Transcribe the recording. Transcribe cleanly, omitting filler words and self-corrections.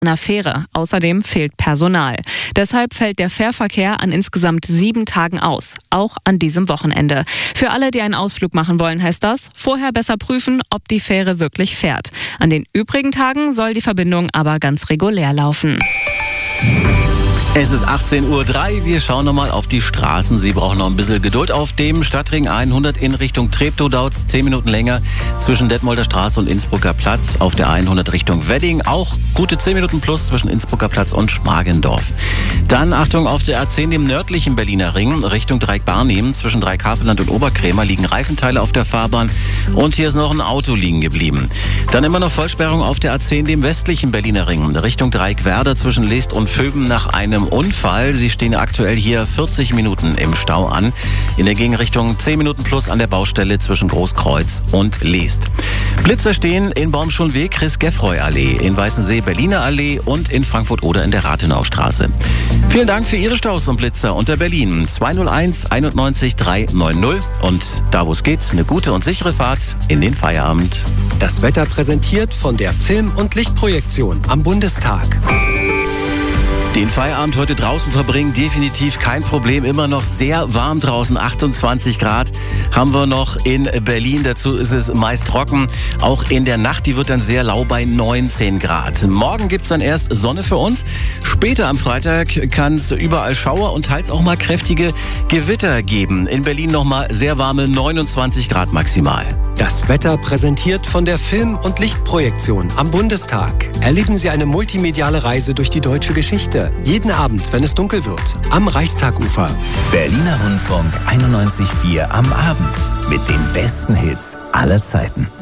einer Fähre. Außerdem fehlt Personal. Deshalb fällt der Fährverkehr an insgesamt 7 Tagen aus, auch an diesem Wochenende. Für alle, die einen Ausflug machen wollen, heißt das, vorher besser prüfen, ob die Fähre wirklich fährt. An den übrigen Tagen soll die Verbindung aber ganz regulär laufen. Es ist 18:03 Uhr. Wir schauen nochmal auf die Straßen. Sie brauchen noch ein bisschen Geduld. Auf dem Stadtring 100 in Richtung Treptow dauert es 10 Minuten länger zwischen Detmolder Straße und Innsbrucker Platz. Auf der 100 Richtung Wedding auch gute 10 Minuten plus zwischen Innsbrucker Platz und Schmargendorf. Dann Achtung, auf der A10 dem nördlichen Berliner Ring Richtung Dreieck-Barnim. Zwischen Dreieck-Havelland und Oberkrämer liegen Reifenteile auf der Fahrbahn und hier ist noch ein Auto liegen geblieben. Dann immer noch Vollsperrung auf der A10 dem westlichen Berliner Ring Richtung Dreieck-Werder zwischen Leest und Vöben nach einem Unfall. Sie stehen aktuell hier 40 Minuten im Stau an. In der Gegenrichtung 10 Minuten plus an der Baustelle zwischen Großkreuz und Leest. Blitzer stehen in Baumschulenweg Chris-Geffroy-Allee, in Weißensee Berliner Allee und in Frankfurt-Oder in der Rathenaustraße. Vielen Dank für Ihre Staus und Blitzer unter Berlin 201 91 390 und da wo es geht, eine gute und sichere Fahrt in den Feierabend. Das Wetter präsentiert von der Film- und Lichtprojektion am Bundestag. Den Feierabend heute draußen verbringen, definitiv kein Problem. Immer noch sehr warm draußen, 28 Grad haben wir noch in Berlin. Dazu ist es meist trocken. Auch in der Nacht, die wird dann sehr lau bei 19 Grad. Morgen gibt's dann erst Sonne für uns. Später am Freitag kann es überall Schauer und teils auch mal kräftige Gewitter geben. In Berlin nochmal sehr warme 29 Grad maximal. Das Wetter präsentiert von der Film- und Lichtprojektion am Bundestag. Erleben Sie eine multimediale Reise durch die deutsche Geschichte. Jeden Abend, wenn es dunkel wird, am Reichstagufer. Berliner Rundfunk 91,4 am Abend mit den besten Hits aller Zeiten.